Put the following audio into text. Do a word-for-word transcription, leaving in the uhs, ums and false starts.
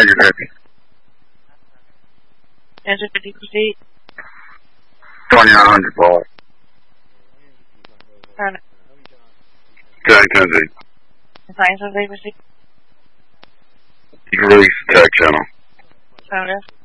you're happy. Engine fifty proceed. twenty-nine hundred volt. Turn it. ten ten Z. Signs of they proceed. You can release the tech channel. Turn it.